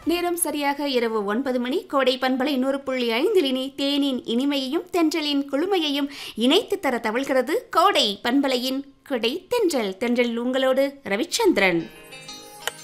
நேரம் சரியாக இரவு 9 மணி. கோடை பண்பலை 100.5 தேனின் இனிமையையும் தென்றலின் குளுமையையும் இணைத்து தர தவழ்கிறது கோடை பண்பலையின் கொடை தென்றல். தென்றல் உங்களோடு ரவிச்சந்திரன்.